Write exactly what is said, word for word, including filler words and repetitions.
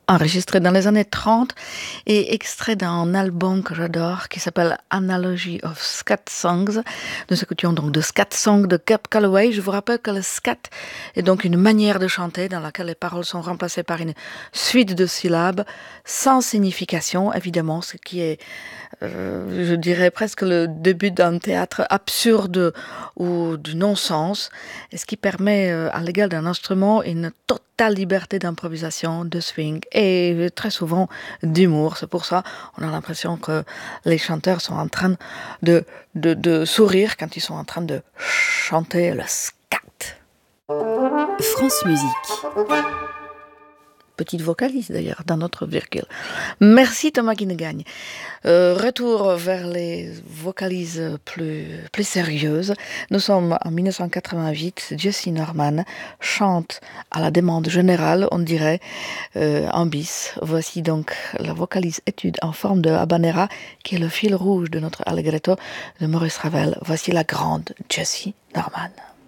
enregistré dans les années trente et extrait d'un album que j'adore qui s'appelle Analogy of Scat Songs. Nous écoutions donc de Scat Song de Cab Calloway. Je vous rappelle que le scat est donc une manière de chanter dans laquelle les paroles sont remplacées par une suite de syllabes sans signification, évidemment, ce qui est, euh, je dirais, presque le début d'un théâtre absurde ou du non-sens, et ce qui permet euh, à l'égal d'un instrument une totale liberté d'improvisation, de swing et très souvent d'humour. C'est pour ça on a l'impression que les chanteurs sont en train de, de, de sourire quand ils sont en train de chanter le scat. France Musique. Petite vocaliste d'ailleurs dans notre virgule. Merci Thomas Guinegagne. Euh, retour vers les vocalises plus, plus sérieuses. Nous sommes en dix-neuf cent quatre-vingt-huit. Jessie Norman chante à la demande générale, on dirait, euh, en bis. Voici donc la vocalise étude en forme de habanera qui est le fil rouge de notre allegretto de Maurice Ravel. Voici la grande Jessie Norman.